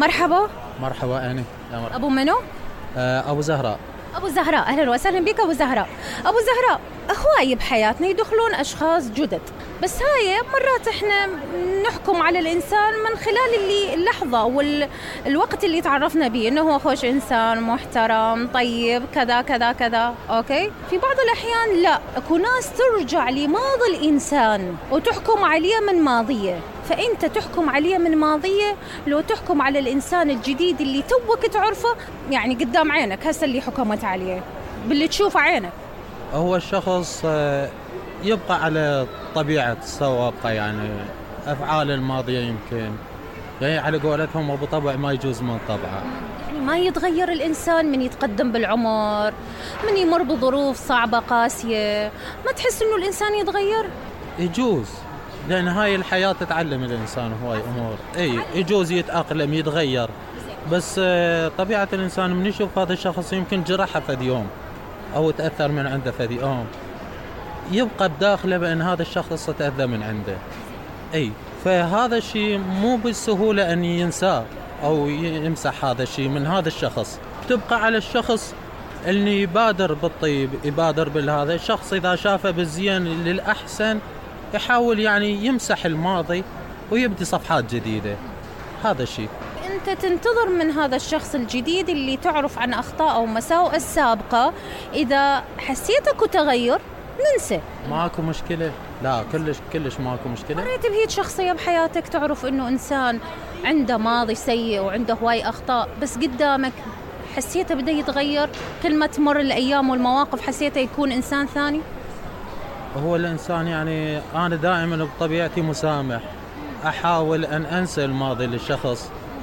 مرحبا. مرحبا أنا يا مرحبا. أبو منو؟ أبو زهراء. أبو زهراء، أهلا وسهلا بك أبو زهراء. أبو زهراء، هواي بحياتنا يدخلون أشخاص جدد، بس هاي مرات إحنا نحكم على الإنسان من خلال اللحظة والوقت اللي تعرفنا به، إنه هو خوش إنسان محترم طيب كذا كذا كذا، أوكي؟ في بعض الأحيان لا، أكو ناس ترجع لماضي الإنسان وتحكم عليه من ماضيه. فأنت تحكم عليه من ماضيه لو تحكم على الإنسان الجديد اللي توك تعرفه، يعني قدام عينك هسه اللي حكمت عليه باللي تشوفه عينك. هو الشخص يبقى على طبيعة سوابقه، يعني أفعال الماضية يمكن يعني على قولتهم أبو طبع ما يجوز من طبعه. يعني ما يتغير الإنسان من يتقدم بالعمر، من يمر بظروف صعبة قاسية، ما تحس إنه الإنسان يتغير؟ يجوز، لأن هاي الحياة تتعلم الإنسان هواي أمور. يجوز يتأقلم يتغير، بس طبيعة الإنسان من يشوف هذا الشخص يمكن جرحه فد يوم أو تأثر من عنده فد يوم، يبقى بداخله بأن هذا الشخص تأذى من عنده. فهذا الشيء مو بالسهولة أن ينساه أو يمسح هذا الشيء من هذا الشخص. تبقى على الشخص اللي يبادر بالطيب، يبادر بالهذا الشخص إذا شافه بالزين للأحسن يحاول يعني يمسح الماضي ويبدي صفحات جديدة. هذا الشيء أنت تنتظر من هذا الشخص الجديد اللي تعرف عن أخطاء أو مساوئ السابقة، إذا حسيتك تغير ننسى، ماكو مشكلة. لا كلش ماكو مشكلة. مريت بهيج شخصية بحياتك تعرف إنه إنسان عنده ماضي سيء وعنده هواي أخطاء، بس قدامك حسيته بدأ يتغير، كل ما تمر الأيام والمواقف حسيته يكون إنسان ثاني؟ هو الإنسان يعني أنا دائما بطبيعتي مسامح، أحاول أن أنسى الماضي للشخص